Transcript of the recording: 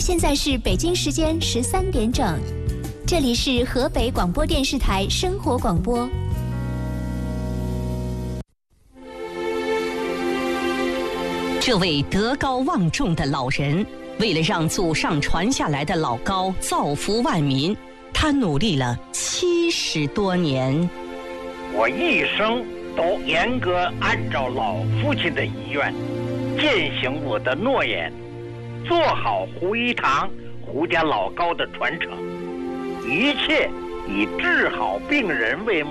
现在是北京时间13点整，这里是河北广播电视台生活广播。 这位德高望重的老人，为了让祖上传下来的老高造福万民，他努力了70多年。 我一生都严格按照老父亲的遗愿，践行我的诺言，做好胡一堂、胡家老高的传承，一切以治好病人为目